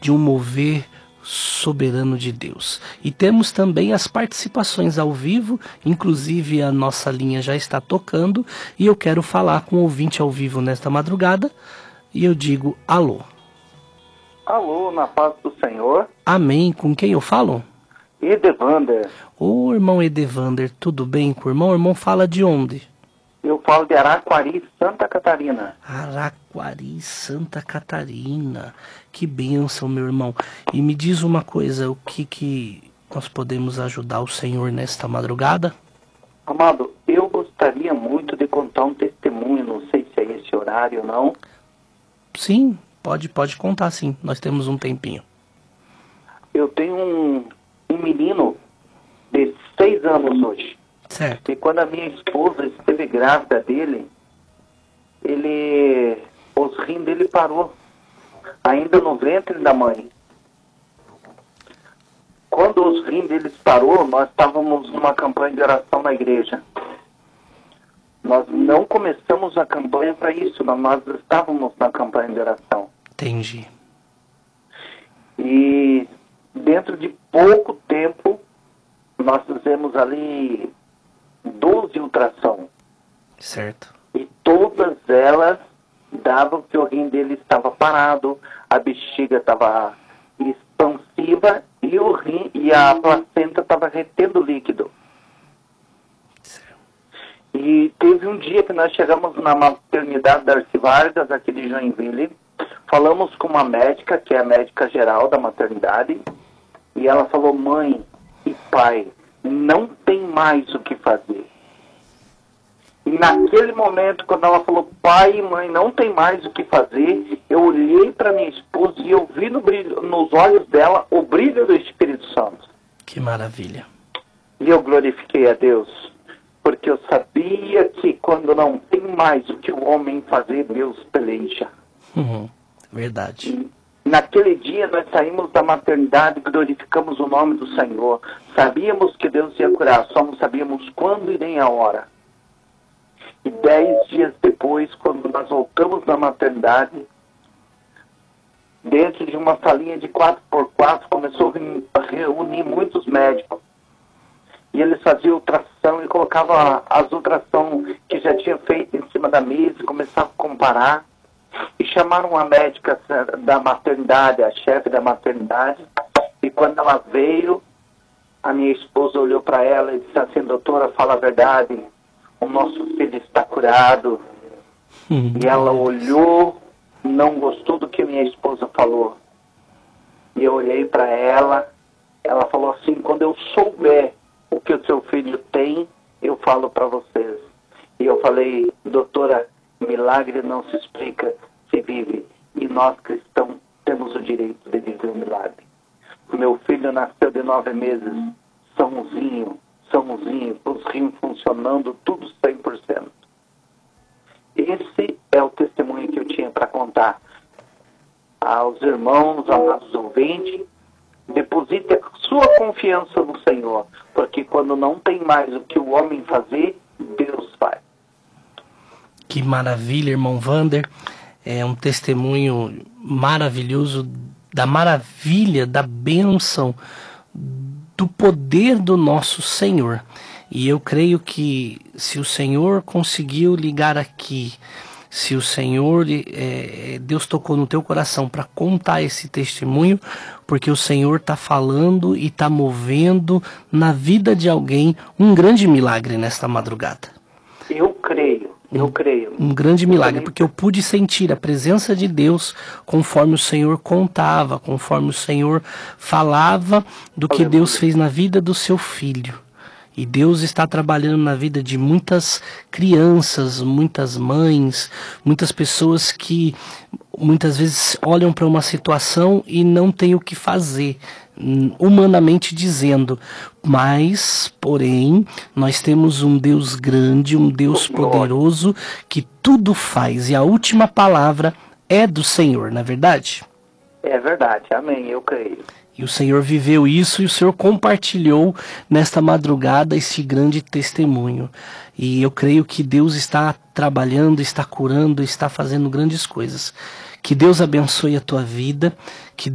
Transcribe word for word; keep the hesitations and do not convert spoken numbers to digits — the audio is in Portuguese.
de um mover soberano de Deus. E temos também as participações ao vivo, inclusive a nossa linha já está tocando e eu quero falar com o ouvinte ao vivo nesta madrugada e eu digo alô. Alô, na paz do Senhor. Amém. Com quem eu falo? Edevander. Ô irmão Edevander, tudo bem com o irmão? O irmão fala de onde? Eu falo de Araquari, Santa Catarina. Araquari, Santa Catarina. Que bênção, meu irmão. E me diz uma coisa, o que, que nós podemos ajudar o Senhor nesta madrugada? Amado, eu gostaria muito de contar um testemunho, não sei se é esse horário ou não. Sim, pode, pode contar sim, nós temos um tempinho. Eu tenho um, um menino de seis anos hoje. Certo. E quando a minha esposa esteve grávida dele, ele, os rins dele parou, ainda no ventre da mãe. Quando os rins deles parou, nós estávamos numa campanha de oração na igreja. Nós não começamos a campanha para isso, mas nós estávamos na campanha de oração. Entendi. E dentro de pouco tempo, nós fizemos ali doze ultrassom. Certo. E todas elas davam que o rim dele estava parado, a bexiga estava expansiva e o rim e a placenta estava retendo líquido. Certo. E teve um dia que nós chegamos na maternidade da Arce Vargas, aqui de Joinville, falamos com uma médica, que é a médica geral da maternidade, e ela falou: mãe e pai, não tem mais o que fazer. E naquele momento, quando ela falou pai e mãe, não tem mais o que fazer, eu olhei para minha esposa e eu vi no brilho, nos olhos dela o brilho do Espírito Santo. Que maravilha. E eu glorifiquei a Deus, porque eu sabia que quando não tem mais o que o homem fazer, Deus peleja. Uhum, verdade. E naquele dia nós saímos da maternidade e glorificamos o nome do Senhor. Sabíamos que Deus ia curar, só não sabíamos quando e nem a hora. E dez dias depois, quando nós voltamos da maternidade, dentro de uma salinha de quatro por quatro, começou a reunir muitos médicos. E eles faziam ultrassom e colocavam as ultrassom que já tinham feito em cima da mesa, e começavam a comparar. E chamaram a médica da maternidade, a chefe da maternidade, e quando ela veio, a minha esposa olhou para ela e disse assim: doutora, fala a verdade, o nosso filho está curado. Hum, e ela olhou, não gostou do que minha esposa falou. E eu olhei para ela, ela falou assim: quando eu souber o que o seu filho tem, eu falo para vocês. E eu falei: doutora, milagre não se explica, se vive. E nós cristãos temos o direito de viver o milagre. O meu filho nasceu de nove meses, sãozinho, sãozinho, os rins funcionando, tudo cem por cento. Esse é o testemunho que eu tinha para contar aos irmãos, amados ouvintes. Deposite a sua confiança no Senhor, porque quando não tem mais o que o homem fazer, Deus faz. Que maravilha, irmão Vander. É um testemunho maravilhoso da maravilha, da bênção, do poder do nosso Senhor. E eu creio que se o Senhor conseguiu ligar aqui, se o Senhor, é, Deus tocou no teu coração para contar esse testemunho, porque o Senhor está falando e está movendo na vida de alguém um grande milagre nesta madrugada. Eu creio. Eu creio. Um grande milagre, porque eu pude sentir a presença de Deus conforme o Senhor contava, conforme o Senhor falava do que Deus fez na vida do seu filho. E Deus está trabalhando na vida de muitas crianças, muitas mães, muitas pessoas que muitas vezes olham para uma situação e não têm o que fazer, humanamente dizendo. Mas, porém, nós temos um Deus grande, um Deus poderoso que tudo faz. E a última palavra é do Senhor, não é verdade? É verdade, amém, eu creio. E o Senhor viveu isso e o Senhor compartilhou nesta madrugada este grande testemunho. E eu creio que Deus está trabalhando, está curando, está fazendo grandes coisas. Que Deus abençoe a tua vida, que